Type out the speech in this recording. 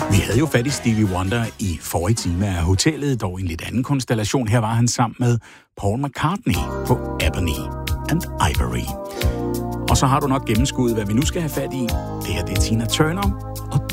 Vi havde jo fat i Stevie Wonder i forrige time af hotellet, dog en lidt anden konstellation. Her var han sammen med Paul McCartney på Ebony and Ivory. Og så har du nok gennemskuddet, hvad vi nu skal have fat i. Det her det er Tina Turner og